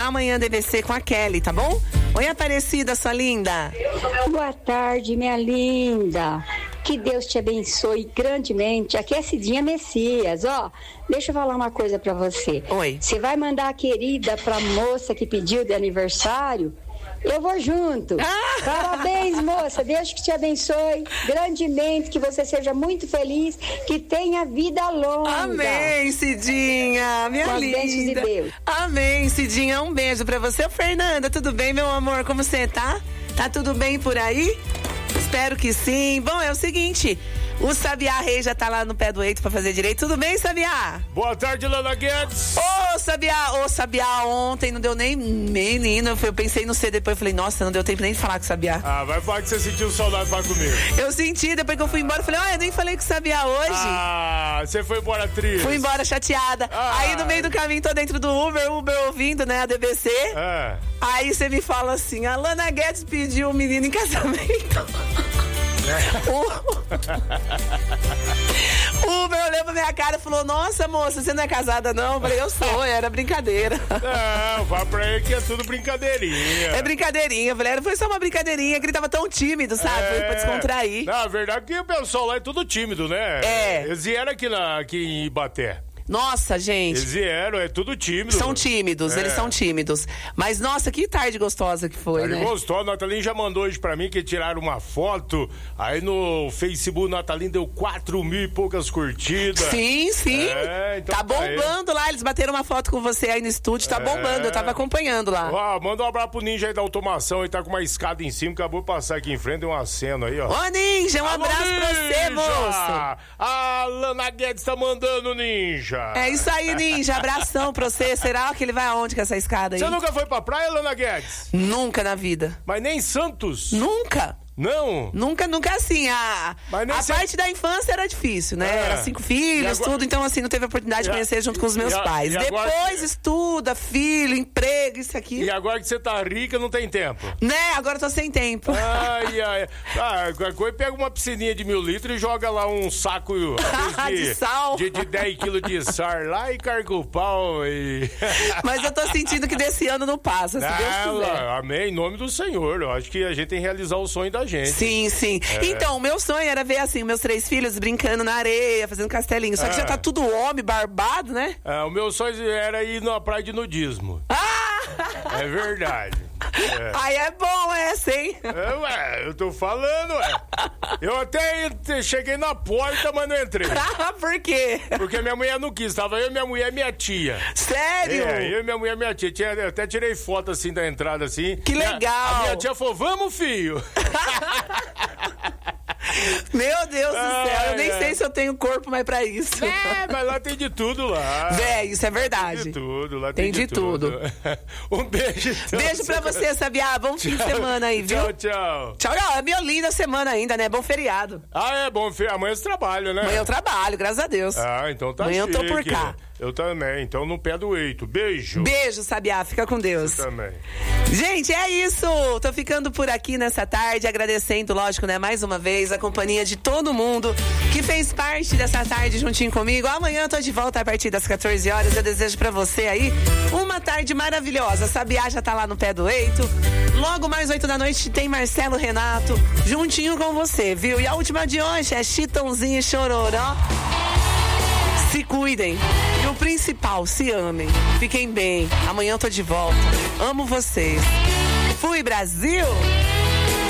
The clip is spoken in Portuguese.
amanhã DVC com a Kelly, tá bom? Oi, Aparecida, sua linda. Boa tarde, minha linda. Que Deus te abençoe grandemente. Aqui é Cidinha Messias, ó. Deixa eu falar uma coisa pra você. Oi. Você vai mandar a querida pra moça que pediu de aniversário? Eu vou junto. Parabéns, moça. Deus que te abençoe grandemente, que você seja muito feliz, que tenha vida longa. Amém, Cidinha, minha Com linda. as bênçãos de Deus. Amém, Cidinha. Um beijo pra você. Fernanda, tudo bem, meu amor? Como você tá? Tá tudo bem por aí? Espero que sim. Bom, é o seguinte, o Sabiá Rei já tá lá no pé do eito pra fazer direito. Tudo bem, Sabiá? Boa tarde, Lana Guedes. Ô, Sabiá, ontem não deu nem menino. Eu pensei no C, depois eu falei, nossa, não deu tempo nem de falar com o Sabiá. Vai falar que você sentiu saudade de falar comigo. Eu senti, depois que eu fui embora, eu falei, eu nem falei com o Sabiá hoje. Você foi embora triste. Fui embora chateada. Aí no meio do caminho, tô dentro do Uber ouvindo, né, a DBC. Aí você me fala assim, a Lana Guedes pediu um menino em casamento. O Uber olhou pra minha cara e falou, nossa, moça, você não é casada não? Eu falei, eu sou, era brincadeira. Não, vai pra ele que é tudo brincadeirinha. É brincadeirinha, eu falei, foi só uma brincadeirinha, que ele tava tão tímido, sabe? Foi pra descontrair. Na verdade que o pessoal lá é tudo tímido, né? Eles vieram aqui em Ibaté. Nossa, gente. Eles vieram, é tudo tímido. São tímidos, eles são tímidos. Mas, nossa, que tarde gostosa que foi, né? Gostou, a Nataline já mandou hoje pra mim que tiraram uma foto. Aí no Facebook, Nataline deu 4 mil e poucas curtidas. Sim. Então tá bombando lá, eles bateram uma foto com você aí no estúdio, tá bombando, eu tava acompanhando lá. Manda um abraço pro Ninja aí da automação, ele tá com uma escada em cima, acabou de passar aqui em frente, deu um aceno aí, ó. Ô, Ninja, um abraço pra você, moço. A Lana Guedes tá mandando, Ninja. É isso aí, Ninja. Abração pra você. Será que ele vai aonde com essa escada aí? Você nunca foi pra praia, Lana Guedes? Nunca na vida. Mas nem em Santos? Nunca. Não? Nunca assim, a parte da infância era difícil, né? Era 5 filhos, tudo, então assim, não teve a oportunidade de conhecer junto com os meus pais. Depois estuda, filho, emprego, isso aqui. E agora que você tá rica, não tem tempo? Né, agora eu tô sem tempo. Qualquer coisa, pega uma piscininha de 1000 litros e joga lá um saco de sal. De 10 quilos de sal lá e carga o pau e... Mas eu tô sentindo que desse ano não passa, se Deus quiser. Amém, em nome do Senhor. Eu acho que a gente tem que realizar o sonho da gente. Sim. Então, o meu sonho era ver, assim, meus 3 filhos brincando na areia, fazendo castelinho. Só que já tá tudo homem, barbado, né? O meu sonho era ir na praia de nudismo. É verdade. Aí é bom essa, hein? Eu tô falando, Eu até cheguei na porta, mas não entrei. Por quê? Porque minha mulher não quis. Tava eu, minha mulher e minha tia. Sério? Eu, minha mulher e minha tia. Eu até tirei foto, assim, da entrada, assim. Que legal. A minha tia falou, vamos, filho. Meu Deus do céu, eu nem sei se eu tenho corpo mais pra isso. Mas lá tem de tudo lá. Isso é verdade. Tem de tudo, lá tem de tudo. Um beijo, então. Beijo pra você, Sabiá. Bom fim de semana aí, viu? Tchau. É minha linda semana ainda, né? Bom feriado. É bom, amanhã eu trabalho, né? Amanhã eu trabalho, graças a Deus. Então tá amanhã eu tô por cá. Eu também, então no pé do eito. Beijo. Beijo, Sabiá. Fica com Deus. Eu também. Gente, é isso. Tô ficando por aqui nessa tarde, agradecendo, lógico, né, mais uma vez, a companhia de todo mundo que fez parte dessa tarde juntinho comigo. Amanhã eu tô de volta a partir das 14 horas. Eu desejo pra você aí uma tarde maravilhosa. Sabiá já tá lá no pé do eito. Logo mais 8 da noite tem Marcelo Renato juntinho com você, viu? E a última de hoje é Chitãozinho e Chororó. Se cuidem. E o principal, se amem. Fiquem bem. Amanhã eu tô de volta. Amo vocês. Fui, Brasil!